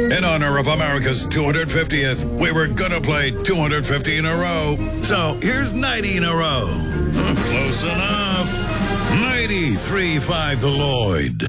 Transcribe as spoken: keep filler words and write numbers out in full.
In honor of America's two hundred fiftieth, we were gonna play two hundred fifty in a row. So here's ninety in a row. Close enough. ninety-three point five the Lloyd.